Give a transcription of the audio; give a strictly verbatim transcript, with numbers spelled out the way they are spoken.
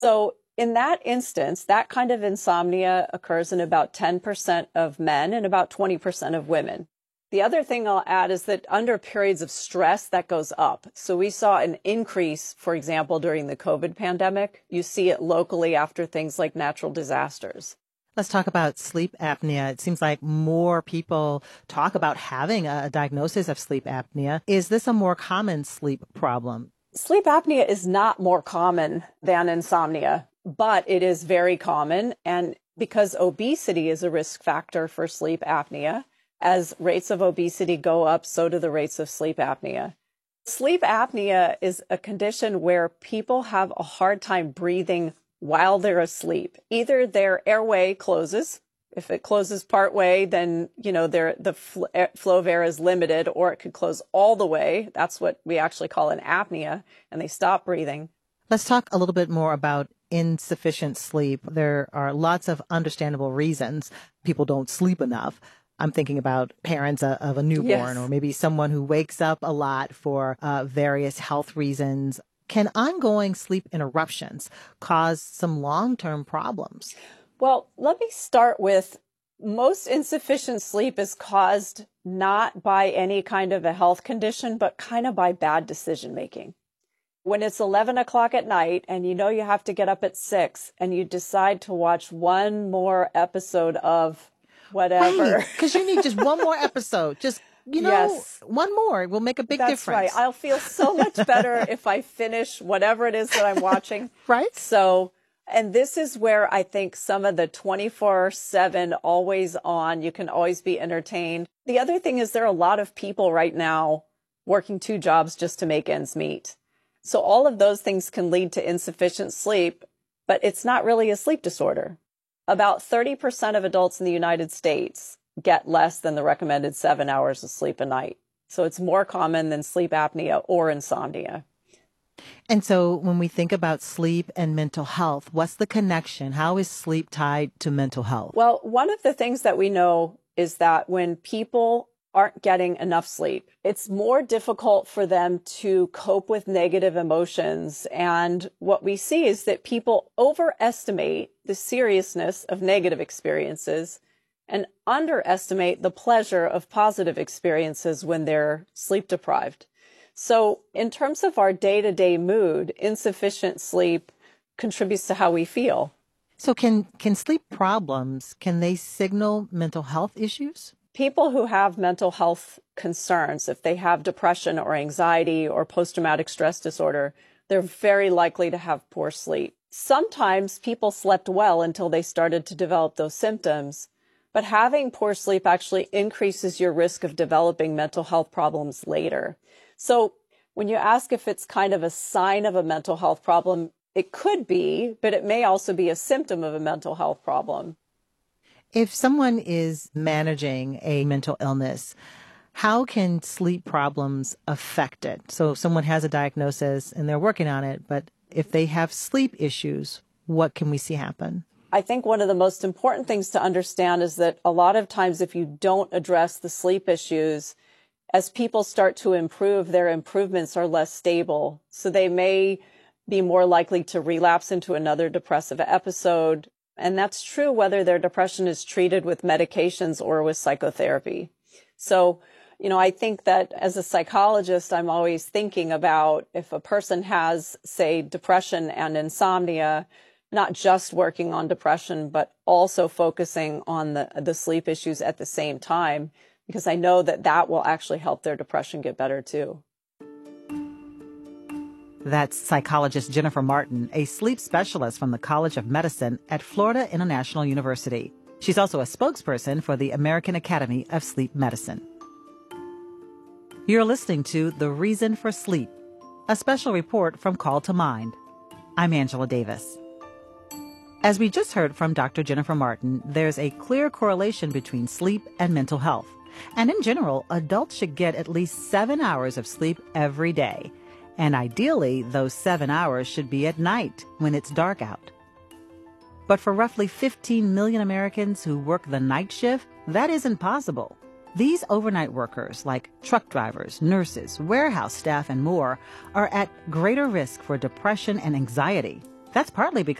So in that instance, that kind of insomnia occurs in about ten percent of men and about twenty percent of women. The other thing I'll add is that under periods of stress, that goes up. So we saw an increase, for example, during the COVID pandemic. You see it locally after things like natural disasters. Let's talk about sleep apnea. It seems like more people talk about having a diagnosis of sleep apnea. Is this a more common sleep problem? Sleep apnea is not more common than insomnia, but it is very common. And because obesity is a risk factor for sleep apnea, as rates of obesity go up, so do the rates of sleep apnea. Sleep apnea is a condition where people have a hard time breathing while they're asleep. Either their airway closes. If it closes part way, then, you know, their, the fl- flow of air is limited, or it could close all the way. That's what we actually call an apnea, and they stop breathing. Let's talk a little bit more about insufficient sleep. There are lots of understandable reasons people don't sleep enough. I'm thinking about parents uh, of a newborn, yes, or maybe someone who wakes up a lot for uh, various health reasons. Can ongoing sleep interruptions cause some long-term problems? Well, let me start with most insufficient sleep is caused not by any kind of a health condition, but kind of by bad decision making. When it's eleven o'clock at night and you know you have to get up at six and you decide to watch one more episode of whatever. Because right, you need just one more episode. Just, you know, yes, one more will make a big That's difference. That's right. I'll feel so much better if I finish whatever it is that I'm watching. Right. So, and this is where I think some of the twenty-four seven always on, you can always be entertained. The other thing is there are a lot of people right now working two jobs just to make ends meet. So all of those things can lead to insufficient sleep, but it's not really a sleep disorder. About thirty percent of adults in the United States get less than the recommended seven hours of sleep a night. So it's more common than sleep apnea or insomnia. And so when we think about sleep and mental health, what's the connection? How is sleep tied to mental health? Well, one of the things that we know is that when people aren't getting enough sleep, it's more difficult for them to cope with negative emotions. And what we see is that people overestimate the seriousness of negative experiences and underestimate the pleasure of positive experiences when they're sleep deprived. So in terms of our day-to-day mood, insufficient sleep contributes to how we feel. So can, can sleep problems, can they signal mental health issues? People who have mental health concerns, if they have depression or anxiety or post-traumatic stress disorder, they're very likely to have poor sleep. Sometimes people slept well until they started to develop those symptoms, but having poor sleep actually increases your risk of developing mental health problems later. So when you ask if it's kind of a sign of a mental health problem, it could be, but it may also be a symptom of a mental health problem. If someone is managing a mental illness, how can sleep problems affect it? So if someone has a diagnosis and they're working on it, but if they have sleep issues, what can we see happen? I think one of the most important things to understand is that a lot of times if you don't address the sleep issues, as people start to improve, their improvements are less stable. So they may be more likely to relapse into another depressive episode. And that's true whether their depression is treated with medications or with psychotherapy. So, you know, I think that as a psychologist, I'm always thinking about if a person has, say, depression and insomnia, not just working on depression, but also focusing on the, the sleep issues at the same time, because I know that that will actually help their depression get better too. That's psychologist Jennifer Martin, a sleep specialist from the College of Medicine at Florida International University. She's also a spokesperson for the American Academy of Sleep Medicine. You're listening to The Reason for Sleep, a special report from Call to Mind. I'm Angela Davis. As we just heard from Doctor Jennifer Martin, there's a clear correlation between sleep and mental health. And in general, adults should get at least seven hours of sleep every day. And ideally, those seven hours should be at night when it's dark out. But for roughly fifteen million Americans who work the night shift, that isn't possible. These overnight workers, like truck drivers, nurses, warehouse staff, and more, are at greater risk for depression and anxiety. That's partly because